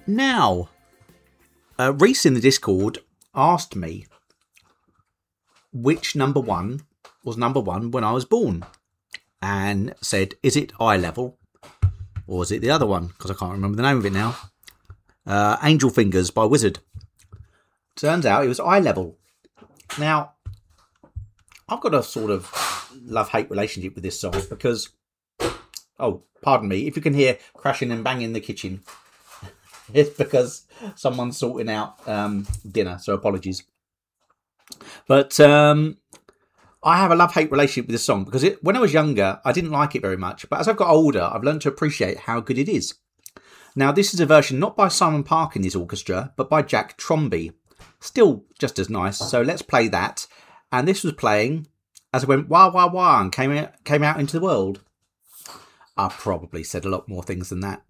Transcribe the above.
Now, Reese in the Discord asked me which number one was number one when I was born, and said, is it eye level or is it the other one? Because I can't remember the name of it now. Angel Fingers by Wizard. Turns out it was eye level. Now, I've got a sort of love-hate relationship with this song because, oh, pardon me, if you can hear crashing and banging in the kitchen, it's because someone's sorting out dinner, so apologies. But I have a love-hate relationship with this song because when I was younger, I didn't like it very much. But as I've got older, I've learned to appreciate how good it is. Now, this is a version not by Simon Park in his orchestra, but by Jack Tromby. Still just as nice, so let's play that. And this was playing as it went wah wah wah and came out into the world. I probably said a lot more things than that.